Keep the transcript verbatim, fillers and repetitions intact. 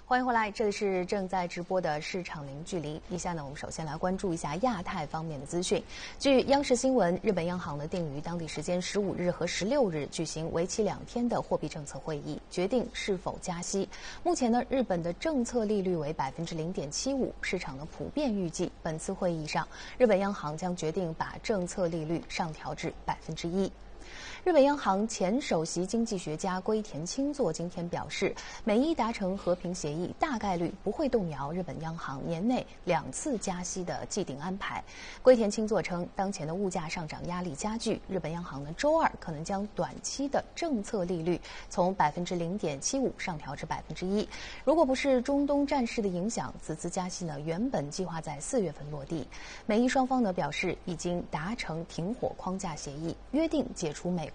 欢迎回来，这里是正在直播的市场零距离。以下呢，我们首先来关注一下亚太方面的资讯。据央视新闻，日本央行呢定于当地时间十五日和十六日举行为期两天的货币政策会议，决定是否加息。目前呢，日本的政策利率为百分之零点七五，市场呢普遍预计本次会议上，日本央行将决定把政策利率上调至百分之一。日本央行前首席经济学家龟田清作今天表示，美伊达成和平协议，大概率不会动摇日本央行年内两次加息的既定安排。龟田清作称，当前的物价上涨压力加剧，日本央行呢周二可能将短期的政策利率从百分之零点七五上调至百分之一。如果不是中东战事的影响，此次加息呢原本计划在四月份落地。美伊双方呢表示已经达成停火框架协议，约定解除美